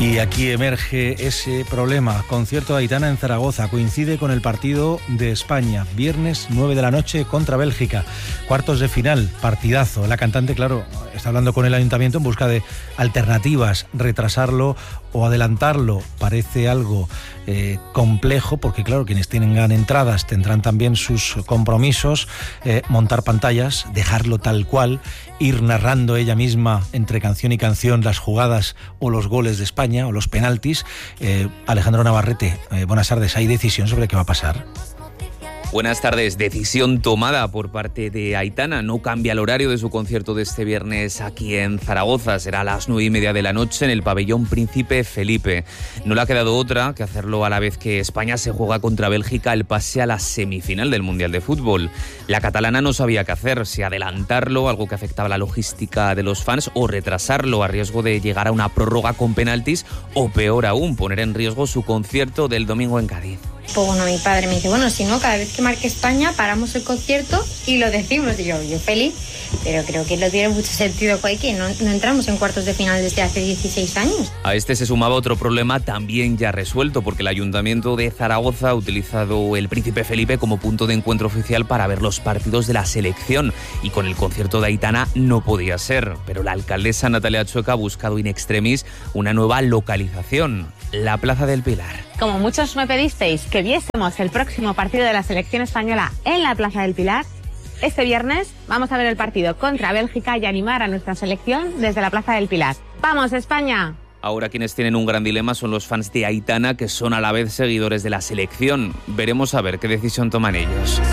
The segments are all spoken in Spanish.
Y aquí emerge ese problema. Concierto de Aitana en Zaragoza. Coincide con el partido de España. Viernes 9 de la noche contra Bélgica. Cuartos de final. Partidazo. La cantante, claro, está hablando con el ayuntamiento en busca de alternativas. Retrasarlo o adelantarlo parece algo complejo, porque claro, quienes tengan entradas tendrán también sus compromisos. Montar pantallas, dejarlo tal cual, ir narrando ella misma entre canción y canción las jugadas o los goles de España o los penaltis. Alejandro Navarrete, buenas tardes. ¿Hay decisión sobre qué va a pasar? Buenas tardes. Decisión tomada por parte de Aitana. No cambia el horario de su concierto de este viernes aquí en Zaragoza. Será a las 9:30 de la noche en el pabellón Príncipe Felipe. No le ha quedado otra que hacerlo a la vez que España se juega contra Bélgica el pase a la semifinal del Mundial de Fútbol. La catalana no sabía qué hacer, si adelantarlo, algo que afectaba la logística de los fans, o retrasarlo a riesgo de llegar a una prórroga con penaltis, o peor aún, poner en riesgo su concierto del domingo en Cádiz. Pues bueno, mi padre me dice, bueno, si no, cada vez que marque España paramos el concierto y lo decimos. Y yo feliz, pero creo que no tiene mucho sentido, que no entramos en cuartos de final desde hace 16 años. A este se sumaba otro problema también ya resuelto, porque el Ayuntamiento de Zaragoza ha utilizado el Príncipe Felipe como punto de encuentro oficial para ver los partidos de la selección, y con el concierto de Aitana no podía ser, pero la alcaldesa Natalia Chueca ha buscado in extremis una nueva localización, la Plaza del Pilar. Como muchos me pedisteis que viésemos el próximo partido de la selección española en la Plaza del Pilar, este viernes vamos a ver el partido contra Bélgica y animar a nuestra selección desde la Plaza del Pilar. ¡Vamos, España! Ahora quienes tienen un gran dilema son los fans de Aitana, que son a la vez seguidores de la selección. Veremos a ver qué decisión toman ellos.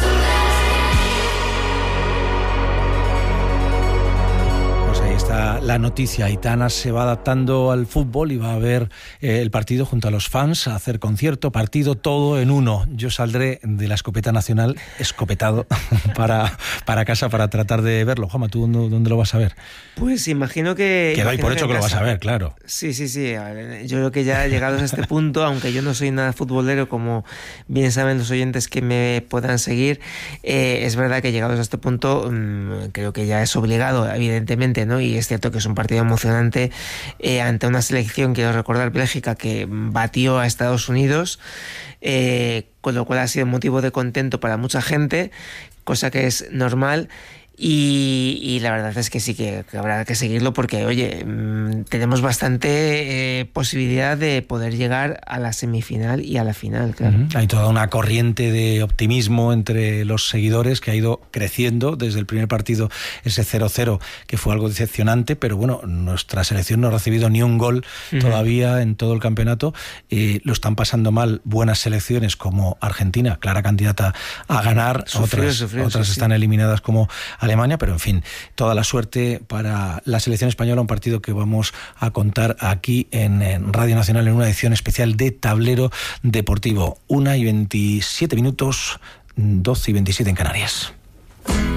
La noticia, Aitana se va adaptando al fútbol y va a ver el partido junto a los fans, a hacer concierto, partido, todo en uno. Yo saldré de la escopeta nacional escopetado para casa para tratar de verlo. Juanma, ¿tú dónde lo vas a ver? Pues imagino que... Que doy por hecho que lo vas a ver, claro. Sí. Yo creo que ya llegados a este punto, aunque yo no soy nada futbolero, como bien saben los oyentes que me puedan seguir, es verdad que llegados a este punto creo que ya es obligado, evidentemente, ¿no? Y es cierto que es un partido emocionante ante una selección, quiero recordar, Bélgica, que batió a Estados Unidos, con lo cual ha sido motivo de contento para mucha gente, cosa que es normal. Y la verdad es que sí que habrá que seguirlo, porque, oye, tenemos bastante posibilidad de poder llegar a la semifinal y a la final, claro. Hay toda una corriente de optimismo entre los seguidores que ha ido creciendo desde el primer partido, ese 0-0, que fue algo decepcionante, pero bueno, nuestra selección no ha recibido ni un gol todavía en todo el campeonato. Lo están pasando mal buenas selecciones como Argentina, clara candidata a ganar, otras están eliminadas como Alemania, pero en fin, toda la suerte para la selección española, un partido que vamos a contar aquí en Radio Nacional en una edición especial de Tablero Deportivo. 1:27 minutos, 12:27 en Canarias.